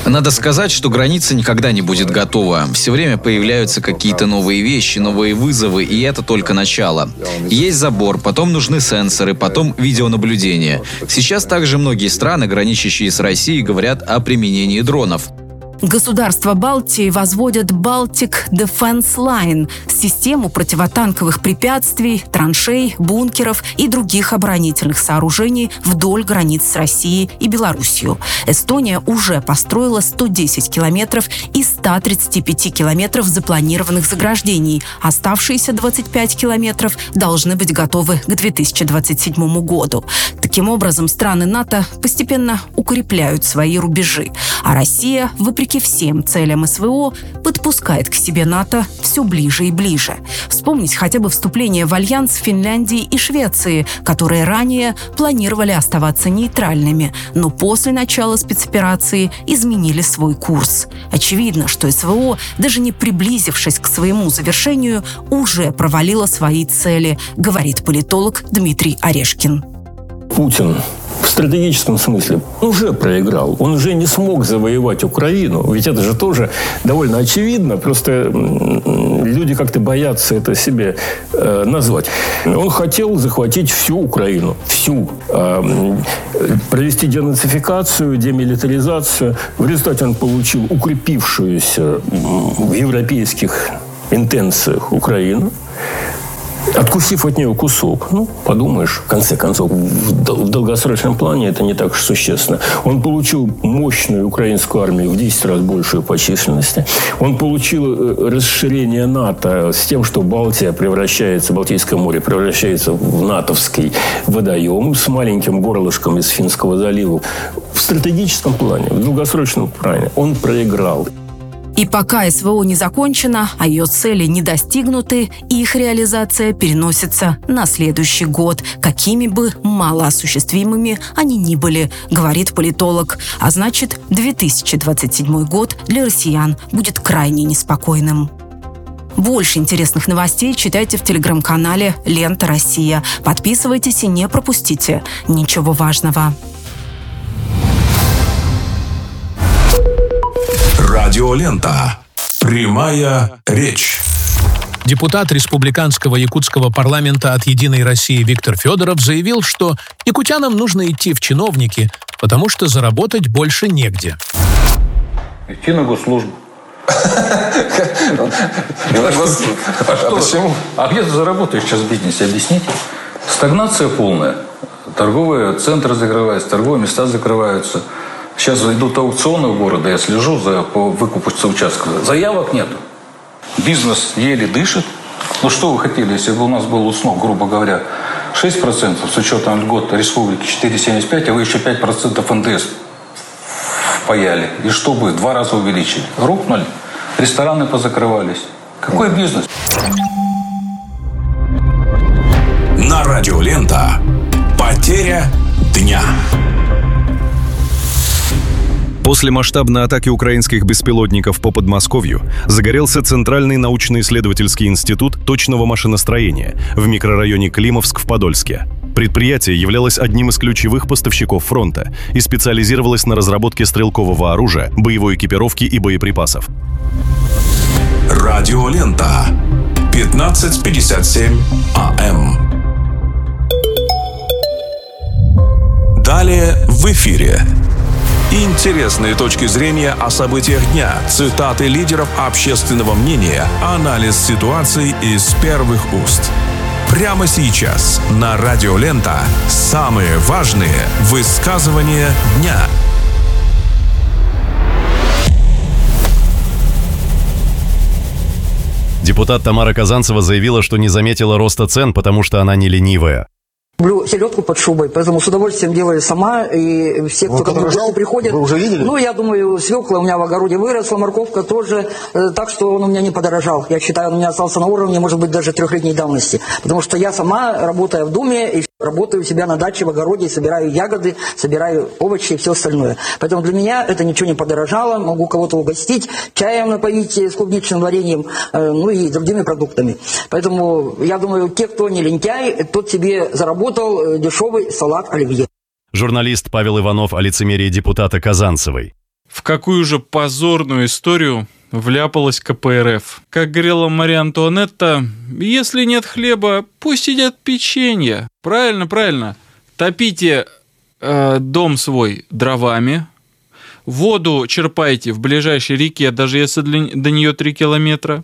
Надо сказать, что граница никогда не будет готова. Все время появляются какие-то новые вещи, новые вызовы, и это только начало. Есть забор, потом нужны сенсоры, потом видеонаблюдение. Сейчас также многие страны, граничащие с Россией, говорят о применении дронов. Государства Балтии возводят Baltic Defense Line – систему противотанковых препятствий, траншей, бункеров и других оборонительных сооружений вдоль границ с Россией и Белоруссией. Эстония уже построила 110 километров из 135 километров запланированных заграждений. Оставшиеся 25 километров должны быть готовы к 2027 году. Таким образом, страны НАТО постепенно укрепляют свои рубежи, а Россия, вопреки всем целям СВО, подпускает к себе НАТО все ближе и ближе. Вспомнить хотя бы вступление в альянс Финляндии и Швеции, которые ранее планировали оставаться нейтральными, но после начала спецоперации изменили свой курс. Очевидно, что СВО, даже не приблизившись к своему завершению, уже провалило свои цели, говорит политолог Дмитрий Орешкин. Путин в стратегическом смысле уже проиграл. Он уже не смог завоевать Украину. Ведь это же тоже довольно очевидно. Просто люди как-то боятся это себе назвать. Он хотел захватить всю Украину. Всю. Провести денацификацию, демилитаризацию. В результате он получил укрепившуюся в европейских интенциях Украину, откусив от нее кусок. Подумаешь, в конце концов, в долгосрочном плане это не так уж существенно. Он получил мощную украинскую армию в 10 раз большую по численности. Он получил расширение НАТО с тем, что Балтийское море превращается в натовский водоем с маленьким горлышком из Финского залива. В стратегическом плане, в долгосрочном плане он проиграл. И пока СВО не закончена, а ее цели не достигнуты, их реализация переносится на следующий год, какими бы малоосуществимыми они ни были, говорит политолог. А значит, 2027 год для россиян будет крайне неспокойным. Больше интересных новостей читайте в телеграм-канале «Лента Россия». Подписывайтесь и не пропустите ничего важного. Радиолента. Прямая речь. Депутат республиканского якутского парламента от «Единой России» Виктор Федоров заявил, что якутянам нужно идти в чиновники, потому что заработать больше негде. Идти на госслужбу. Почему? А где ты заработаешь сейчас в бизнесе? Объясните. Стагнация полная. Торговые центры закрываются, торговые места закрываются. Сейчас идут аукционы в города, я слежу по выкупу участков. Заявок нет. Бизнес еле дышит. Ну что вы хотели, если бы у нас был уснов, грубо говоря, 6% с учетом льгот республики 4,75, а вы еще 5% НДС впаяли. И что будет? 2 раза увеличили. Рухнули. Рестораны позакрывались. Какой бизнес? На Радиолента. Потеря дня. После масштабной атаки украинских беспилотников по Подмосковью загорелся Центральный научно-исследовательский институт точного машиностроения в микрорайоне Климовск в Подольске. Предприятие являлось одним из ключевых поставщиков фронта и специализировалось на разработке стрелкового оружия, боевой экипировки и боеприпасов. Радиолента. 15:57 АМ. Далее в эфире. Интересные точки зрения о событиях дня, цитаты лидеров общественного мнения, анализ ситуации из первых уст. Прямо сейчас на Радиолента самые важные высказывания дня. Депутат Тамара Казанцева заявила, что не заметила роста цен, потому что она не ленивая. Люблю селедку под шубой, поэтому с удовольствием делаю сама. И все, кто ко мне в гости приходят... Вы уже видели? Ну, я думаю, свекла у меня в огороде выросла, морковка тоже. Так что он у меня не подорожал. Я считаю, он у меня остался на уровне, может быть, даже 3-летней давности. Потому что я сама, работая в доме, и работаю у себя на даче, в огороде, собираю ягоды, собираю овощи и все остальное. Поэтому для меня это ничего не подорожало. Могу кого-то угостить, чаем напоить с клубничным вареньем, ну и другими продуктами. Поэтому я думаю, те, кто не лентяй, тот себе заработал дешевый салат оливье. Журналист Павел Иванов о лицемерии депутата Казанцевой. в какую же позорную историю вляпалась КПРФ. Как говорила Мария Антуанетта, если нет хлеба, пусть едят печенье. Правильно. Топите дом свой дровами, воду черпайте в ближайшей реке, даже если до нее 3 километра.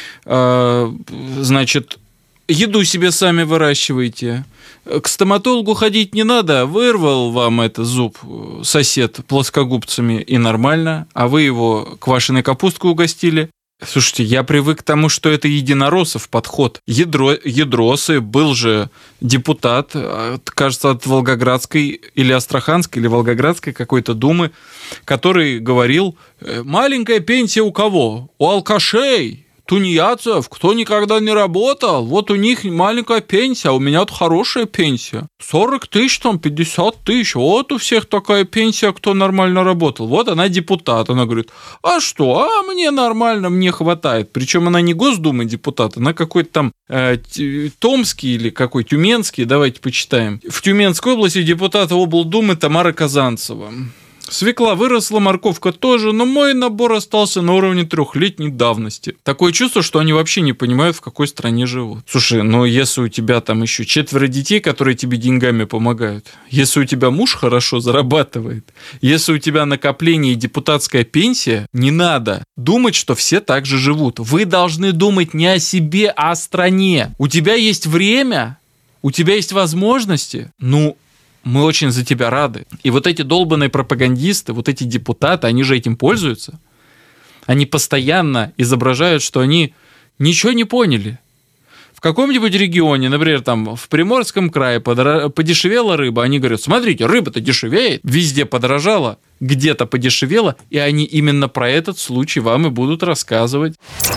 Значит, еду себе сами выращивайте. К стоматологу ходить не надо. Вырвал вам это зуб сосед плоскогубцами, и нормально. А вы его квашеной капусткой угостили. Слушайте, я привык к тому, что это единороссов подход. Ядросы, был же депутат, кажется, от Волгоградской или Астраханской, или Волгоградской какой-то думы, который говорил: маленькая пенсия у кого? У алкашей, тунеядцев, кто никогда не работал, вот у них маленькая пенсия, а у меня-то хорошая пенсия. 40 тысяч, там 50 тысяч, вот у всех такая пенсия, кто нормально работал. Вот она депутат, она говорит: а что, мне нормально, мне хватает. Причем она не Госдумы депутат, она какой-то там Томский или какой, Тюменский, давайте почитаем. В Тюменской области депутата облдумы Тамара Казанцева. Свекла выросла, морковка тоже, но мой набор остался на уровне 3-летней давности. Такое чувство, что они вообще не понимают, в какой стране живут. Слушай, но если у тебя там еще 4 детей, которые тебе деньгами помогают, если у тебя муж хорошо зарабатывает, если у тебя накопление и депутатская пенсия, не надо думать, что все так же живут. Вы должны думать не о себе, а о стране. У тебя есть время, у тебя есть возможности, мы очень за тебя рады. И вот эти долбанные пропагандисты, вот эти депутаты, они же этим пользуются. Они постоянно изображают, что они ничего не поняли. В каком-нибудь регионе, например, там в Приморском крае подешевела рыба, они говорят: смотрите, рыба-то дешевеет, везде подорожала, где-то подешевела, и они именно про этот случай вам и будут рассказывать.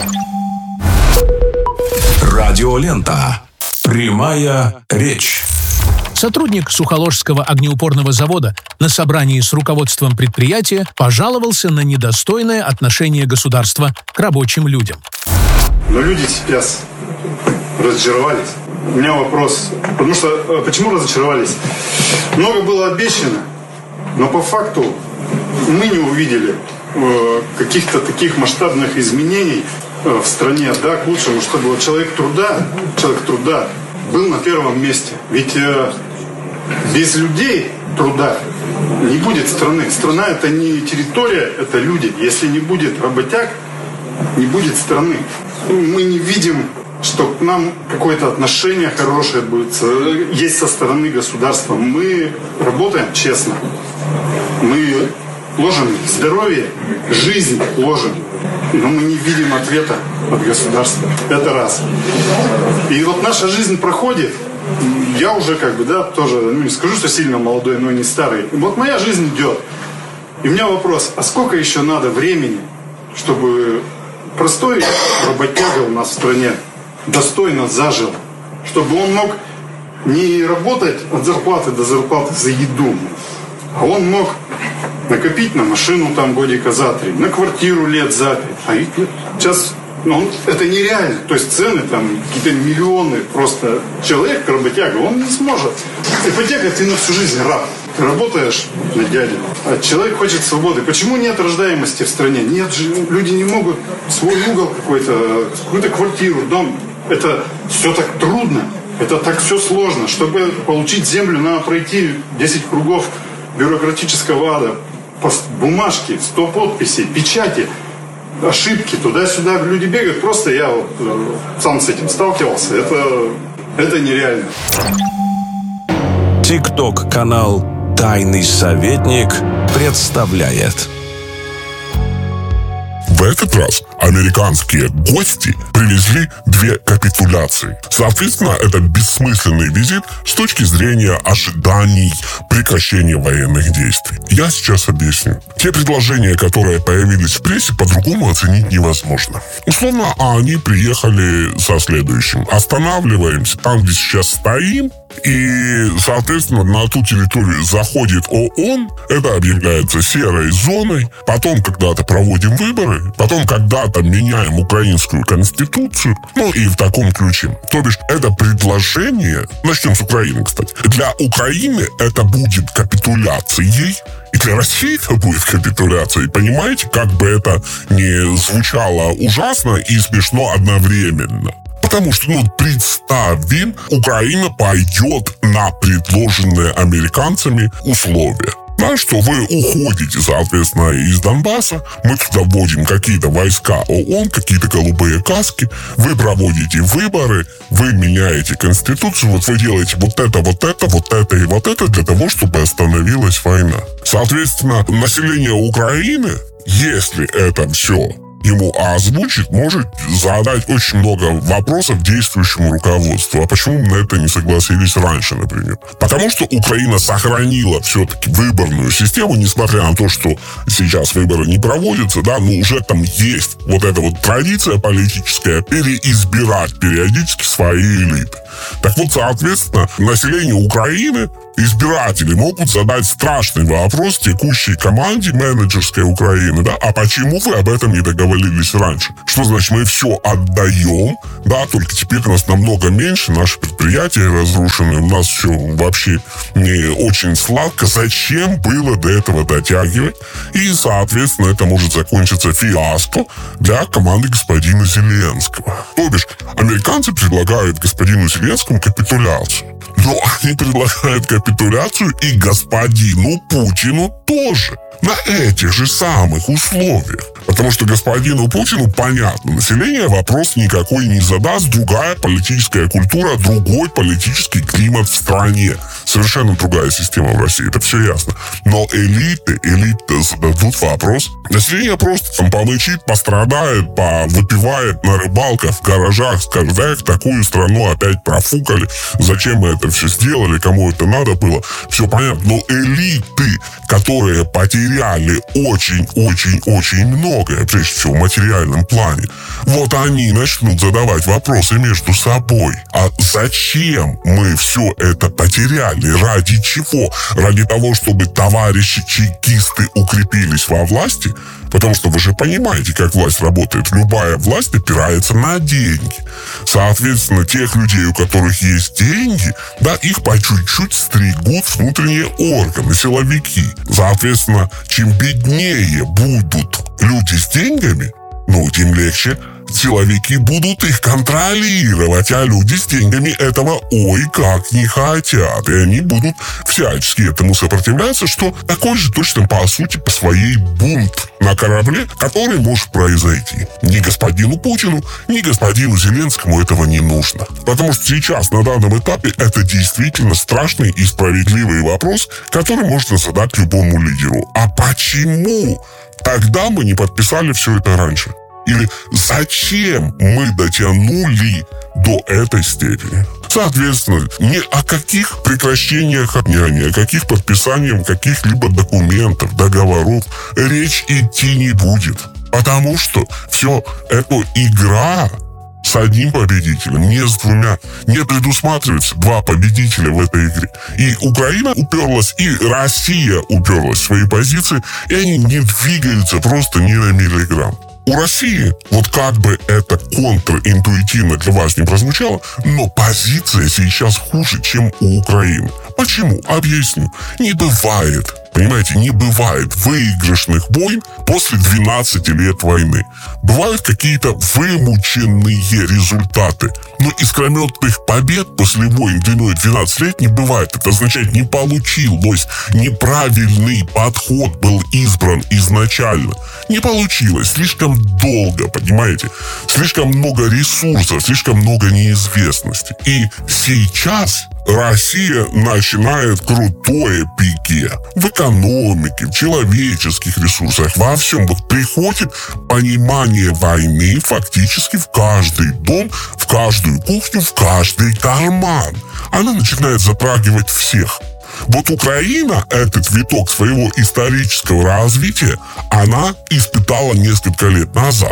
Радиолента. Прямая речь. Сотрудник Сухоложского огнеупорного завода на собрании с руководством предприятия пожаловался на недостойное отношение государства к рабочим людям. Но люди сейчас разочаровались. У меня вопрос, почему разочаровались? Много было обещано, но по факту мы не увидели каких-то таких масштабных изменений в стране, к лучшему, чтобы человек труда был на первом месте. Ведь без людей труда не будет страны. Страна — это не территория, это люди. Если не будет работяг, не будет страны. Мы не видим, что к нам какое-то отношение хорошее будет есть со стороны государства. Мы работаем честно. Мы ложим здоровье, жизнь ложим. Но мы не видим ответа от государства. Это раз. И вот наша жизнь проходит. Я уже тоже, не скажу, что сильно молодой, но не старый. И вот моя жизнь идет. И у меня вопрос: а сколько еще надо времени, чтобы простой работяга у нас в стране достойно зажил? Чтобы он мог не работать от зарплаты до зарплаты за еду, а он мог накопить на машину там годика за 3, на квартиру лет за 5. А ведь сейчас это нереально. То есть цены там какие-то миллионы. Просто человек, работяга, он не сможет. Ипотека — ты на всю жизнь раб. Ты работаешь на дядю. А человек хочет свободы. Почему нет рождаемости в стране? Нет же, люди не могут свой угол какую-то квартиру, дом. Это все так трудно. Это так все сложно. Чтобы получить землю, надо пройти 10 кругов бюрократического ада. Бумажки, 100 подписей, печати, ошибки, туда-сюда люди бегают. Просто я сам с этим сталкивался. Это нереально. ТикТок-канал «Тайный советник» представляет. В этот раз американские гости привезли 2 капитуляции. Соответственно, это бессмысленный визит с точки зрения ожиданий прекращения военных действий. Я сейчас объясню. Те предложения, которые появились в прессе, по-другому оценить невозможно. Условно, они приехали со следующим. Останавливаемся там, где сейчас стоим, И, соответственно, на ту территорию заходит ООН, это объявляется серой зоной, потом когда-то проводим выборы, потом когда-то меняем украинскую конституцию, ну и в таком ключе. То бишь, это предложение, начнем с Украины, кстати, для Украины это будет капитуляцией, и для России это будет капитуляцией. Понимаете, как бы это ни звучало ужасно и смешно одновременно. Потому что, представим, Украина пойдет на предложенные американцами условия. Да, что вы уходите, соответственно, из Донбасса, мы туда вводим какие-то войска ООН, какие-то голубые каски, вы проводите выборы, вы меняете конституцию, вот вы делаете вот это и вот это для того, чтобы остановилась война. Соответственно, население Украины, если это все ему озвучит, может задать очень много вопросов действующему руководству. А почему мы на это не согласились раньше, например? Потому что Украина сохранила все-таки выборную систему, несмотря на то, что сейчас выборы не проводятся, да, но уже там есть вот эта вот традиция политическая переизбирать периодически свои элиты. Так вот, соответственно, население Украины, избиратели могут задать страшный вопрос текущей команде менеджерской Украины, да, а почему вы об этом не договорились раньше? Что значит, мы все отдаем, да, только теперь у нас намного меньше, наши предприятия разрушены, у нас все вообще не очень сладко, зачем было до этого дотягивать? И, соответственно, это может закончиться фиаско для команды господина Зеленского. То бишь, американцы предлагают господину Зеленскому капитуляцию. Но они предлагают капитуляцию и господину Путину тоже. На этих же самых условиях. Потому что господину Путину, понятно, население вопрос никакой не задаст, другая политическая культура, другой политический климат в стране. Совершенно другая система в России, это все ясно. Но элиты зададут вопрос. Население просто там помычит, пострадает, выпивает на рыбалках, в гаражах, скажет, эх, такую страну опять профукали, зачем мы это все сделали, кому это надо было, все понятно. Но элиты, которые потеряли очень-очень-очень многое, прежде всего в материальном плане, вот они начнут задавать вопросы между собой. А зачем мы все это потеряли? Ради чего? Ради того, чтобы товарищи чекисты укрепились во власти? Потому что вы же понимаете, как власть работает. Любая власть опирается на деньги. Соответственно, тех людей, у которых есть деньги, да, их по чуть-чуть стригут внутренние органы, силовики. Соответственно, чем беднее будут люди с деньгами, тем легче силовики будут их контролировать, а люди с деньгами этого ой как не хотят. И они будут всячески этому сопротивляться, что такой же точно по сути по своей бунт на корабле, который может произойти. Ни господину Путину, ни господину Зеленскому этого не нужно. Потому что сейчас, на данном этапе, это действительно страшный и справедливый вопрос, который можно задать любому лидеру. А почему тогда мы не подписали все это раньше? Или зачем мы дотянули до этой степени? Соответственно, ни о каких прекращениях огня, ни о каких подписаниях каких-либо документов, договоров речь идти не будет. Потому что все это игра с одним победителем, не с двумя. Не предусматривается два победителя в этой игре. И Украина уперлась, и Россия уперлась в свои позиции, и они не двигаются просто ни на миллиграмм. У России, вот как бы это контринтуитивно для вас не прозвучало, но позиция сейчас хуже, чем у Украины. Почему? Объясню. Не бывает, понимаете, не бывает выигрышных войн после 12 лет войны. Бывают какие-то вымученные результаты. Но искрометных побед после войн длиной 12 лет не бывает. Это означает, не получилось, неправильный подход был избран изначально. Не получилось, слишком долго, понимаете? Слишком много ресурсов, слишком много неизвестности. И сейчас Россия начинает крутое пике в экономике, в человеческих ресурсах, во всем. Вот приходит понимание войны фактически в каждый дом, в каждую кухню, в каждый карман. Она начинает затрагивать всех. Вот Украина этот виток своего исторического развития, она испытала несколько лет назад.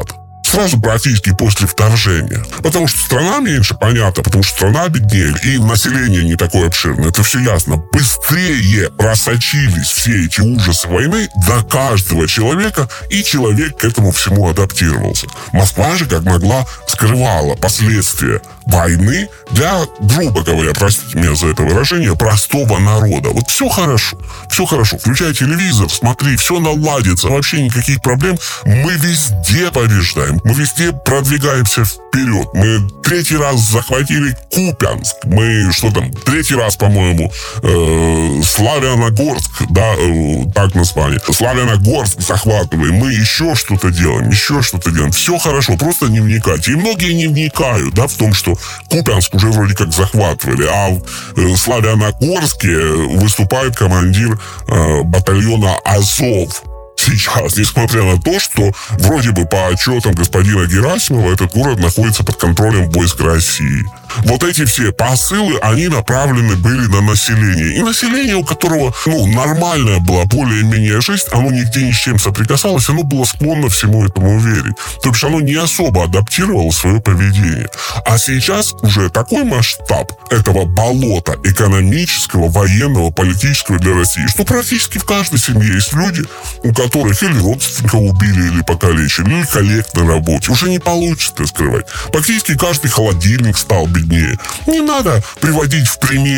сразу практически после вторжения. Потому что страна меньше, понятно, потому что страна беднее, и население не такое обширное, это все ясно. Быстрее просочились все эти ужасы войны до каждого человека, и человек к этому всему адаптировался. Москва же, как могла, скрывала последствия войны для, грубо говоря, простите меня за это выражение, простого народа. Вот все хорошо, включай телевизор, смотри, все наладится, вообще никаких проблем. Мы везде побеждаем, мы везде продвигаемся вперед. Мы 3-й раз захватили Купянск, мы, третий раз, по-моему, Славяногорск, да, так название, Славяногорск захватываем, мы еще что-то делаем, все хорошо, просто не вникайте. И многие не вникают, да, в том, что Купянск уже вроде как захватывали, а в Славяногорске выступает командир батальона Азов. Сейчас, несмотря на то, что вроде бы по отчетам господина Герасимова этот город находится под контролем войск России. Вот эти все посылы, они направлены были на население. И население, у которого, нормальная была более-менее жизнь, оно нигде ни с чем соприкасалось, оно было склонно всему этому верить. То есть оно не особо адаптировало свое поведение. А сейчас уже такой масштаб этого болота экономического, военного, политического для России, что практически в каждой семье есть люди, у которых или родственника убили, или покалечили, или коллег на работе. Уже не получится скрывать. Практически каждый холодильник стал беднее. Не надо приводить в пример